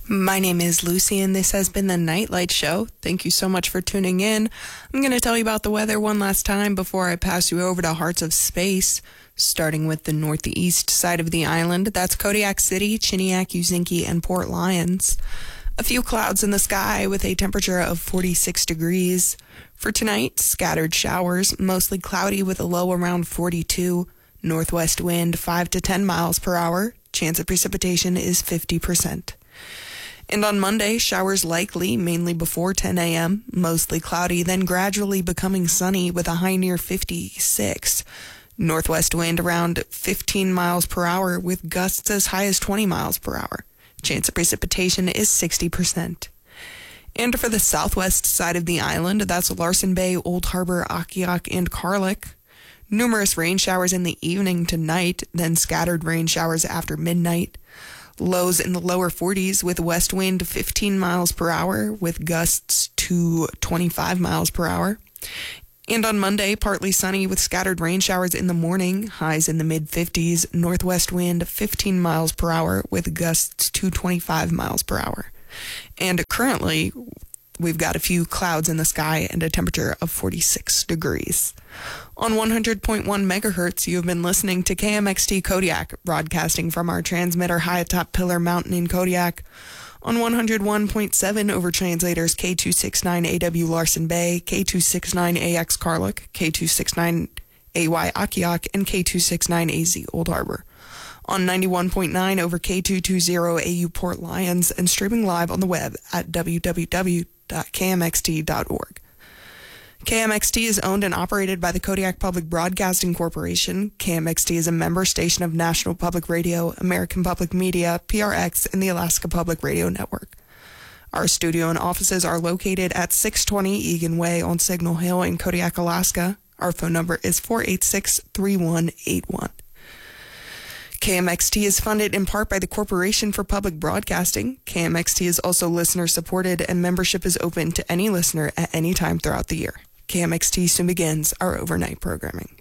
My name is Lucy, and this has been the Nightlight Show. Thank you so much for tuning in. I'm going to tell you about the weather one last time before I pass you over to Hearts of Space, starting with the northeast side of the island. That's Kodiak City, Chiniak, Uzinki, and Port Lions. A few clouds in the sky with a temperature of 46 degrees. For tonight, scattered showers, mostly cloudy with a low around 42. Northwest wind 5 to 10 miles per hour. Chance of precipitation is 50%. And on Monday, showers likely, mainly before 10 a.m., mostly cloudy, then gradually becoming sunny with a high near 56. Northwest wind around 15 miles per hour with gusts as high as 20 miles per hour. Chance of precipitation is 60%. And for the southwest side of the island, that's Larsen Bay, Old Harbor, Akiak, and Carlick. Numerous rain showers in the evening to night, then scattered rain showers after midnight. Lows in the lower 40s with west wind 15 miles per hour with gusts to 25 miles per hour. And on Monday, partly sunny with scattered rain showers in the morning, highs in the mid-50s, northwest wind 15 miles per hour with gusts to 25 miles per hour. And currently, we've got a few clouds in the sky and a temperature of 46 degrees. On 100.1 megahertz, you have been listening to KMXT Kodiak, broadcasting from our transmitter high atop Pillar Mountain in Kodiak. On 101.7 over translators K269AW Larsen Bay, K269AX Carlick, K269AY Akiak, and K269AZ Old Harbor. On 91.9 over K220AU Port Lions, and streaming live on the web at www.kmxt.org. KMXT is owned and operated by the Kodiak Public Broadcasting Corporation. KMXT is a member station of National Public Radio, American Public Media, PRX, and the Alaska Public Radio Network. Our studio and offices are located at 620 Egan Way on Signal Hill in Kodiak, Alaska. Our phone number is 486-3181. KMXT is funded in part by the Corporation for Public Broadcasting. KMXT is also listener-supported, and membership is open to any listener at any time throughout the year. KMXT soon begins our overnight programming.